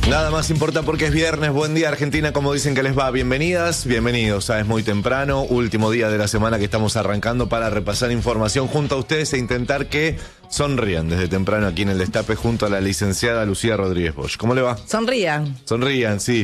Nada más importa porque es viernes. Buen día, Argentina, como dicen que les va. Bienvenidas, bienvenidos. Es muy temprano, último día de la semana que estamos arrancando para repasar información junto a ustedes e intentar que sonrían desde temprano aquí en el Destape junto a la licenciada Lucía Rodríguez Bosch. ¿Cómo le va? Sonrían. Sonrían, sí.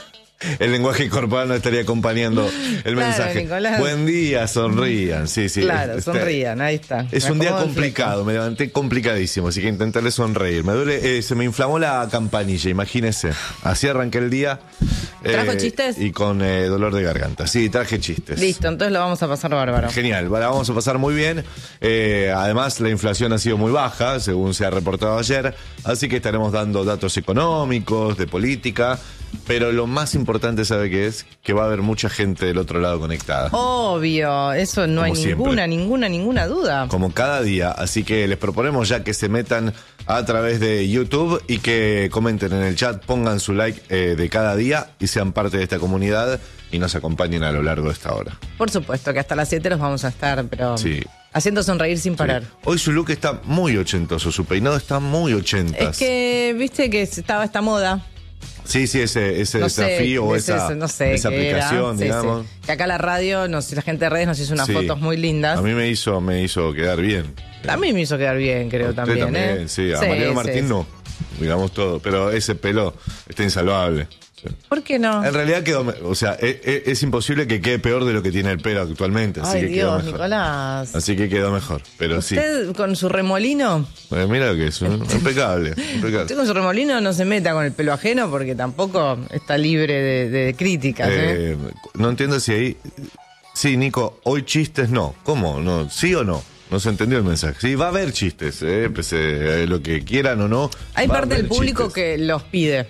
El lenguaje corporal nos estaría acompañando el mensaje. Nicolás. Buen día, sonrían. Sí. Claro, sonrían, ahí está. Es un día complicado, me levanté complicadísimo, así que intentaré sonreír. Me duele, se me inflamó la campanilla, imagínese. Así arranqué el día. ¿Trajo chistes? Y con dolor de garganta. Sí, traje chistes. Listo, entonces lo vamos a pasar bárbaro. Genial, la vamos a pasar muy bien. Además, la inflación ha sido muy baja, según se ha reportado ayer. Así que estaremos dando datos económicos, de política. Pero lo más importante, ¿sabe qué es? Que va a haber mucha gente del otro lado conectada. Obvio, eso no hay ninguna duda. Como cada día, así que les proponemos ya que se metan a través de YouTube y que comenten en el chat, pongan su like de cada día y sean parte de esta comunidad y nos acompañen a lo largo de esta hora. Por supuesto que hasta las 7 los vamos a estar, pero sí, haciendo sonreír sin parar. Sí. Hoy su look está muy ochentoso, su peinado está muy ochentas. Es que, viste que estaba esta moda. Sí, ese desafío o esa aplicación, sí, digamos. Sí. Que acá la radio, la gente de redes nos hizo unas fotos muy lindas. A mí me hizo quedar bien. A mí me hizo quedar bien, creo, también. Sí, a Mariano Martín no, digamos todo, pero ese pelo está insalvable. ¿Por qué no? En realidad es imposible que quede peor de lo que tiene el pelo actualmente. Así Ay, que Dios, quedó mejor. Nicolás. Así que quedó mejor, pero ¿Usted con su remolino? Mira lo que es, impecable. Usted con su remolino no se meta con el pelo ajeno porque tampoco está libre de críticas. No entiendo si ahí... Sí, Nico, hoy chistes no. ¿Cómo? ¿No? ¿Sí o no? No se entendió el mensaje. Sí, va a haber chistes, lo que quieran o no. Hay parte del público que los pide.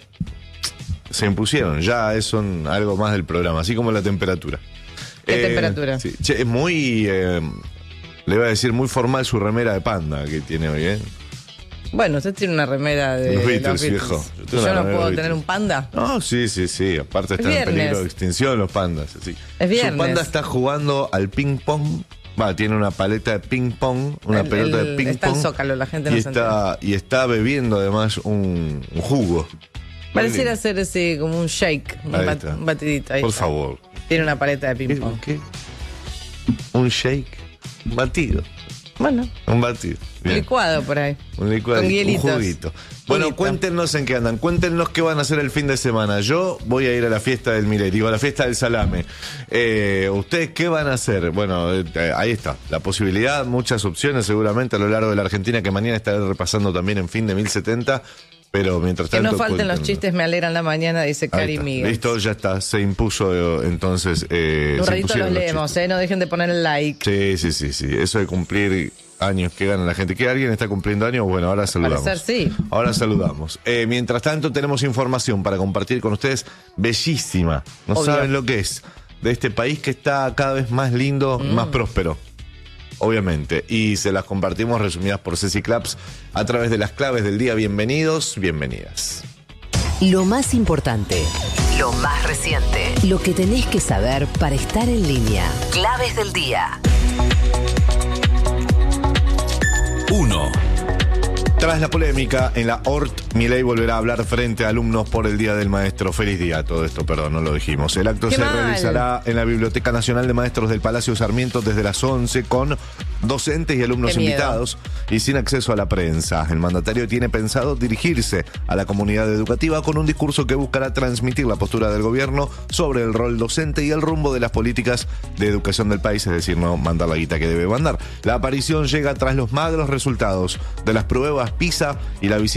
Se impusieron, ya son algo más del programa, así como la temperatura. ¿Qué temperatura? Sí. Es muy, le iba a decir, muy formal su remera de panda que tiene hoy, ¿eh? Bueno, usted tiene una remera de los Beatles, viejo. ¿Yo no puedo tener un panda? No, sí. Aparte están en peligro de extinción los pandas. Así. Es viernes. Su panda está jugando al ping pong. Tiene una paleta de ping pong, una pelota de ping pong. Está en Zócalo, la gente no se entera. Y está bebiendo además un jugo. Pareciera ser ese como un shake, un batidito. Ahí por está. favor. Tiene una paleta de ping pong. ¿Qué? Un shake, un batido. Bueno. Un batido. Un licuado por ahí. Un licuado. Con hielitos. Un juguito. Bueno, cuéntenos en qué andan. Cuéntenos qué van a hacer el fin de semana. Yo voy a ir a la fiesta del Milei, a la fiesta del salame. ¿Ustedes qué van a hacer? Bueno, ahí está. La posibilidad, muchas opciones seguramente a lo largo de la Argentina que mañana estaré repasando también en fin de 1070. Pero mientras tanto... Que no falten los chistes, me alegran la mañana, dice Cari Miguel. Listo, ya está, se impuso entonces... un ratito los leemos, no dejen de poner el like. Sí, eso de cumplir años que gana la gente. ¿Que alguien está cumpliendo años? Bueno, ahora saludamos. Para ser, sí. Ahora saludamos. Mientras tanto tenemos información para compartir con ustedes, bellísima. No Obvio. saben lo que es, de este país que está cada vez más lindo, más próspero. Obviamente, y se las compartimos resumidas por Ceci Claps a través de las claves del día. Bienvenidos, bienvenidas. Lo más importante, lo más reciente, lo que tenés que saber para estar en línea. Claves del día. 1. Tras la polémica en la ORT, Milei volverá a hablar frente a alumnos por el Día del Maestro. Feliz día, todo esto, perdón, no lo dijimos. El acto se realizará en la Biblioteca Nacional de Maestros del Palacio Sarmiento desde las 11 con docentes y alumnos invitados y sin acceso a la prensa. El mandatario tiene pensado dirigirse a la comunidad educativa con un discurso que buscará transmitir la postura del gobierno sobre el rol docente y el rumbo de las políticas de educación del país, es decir, no mandar la guita que debe mandar. La aparición llega tras los magros resultados de las pruebas PISA y la visita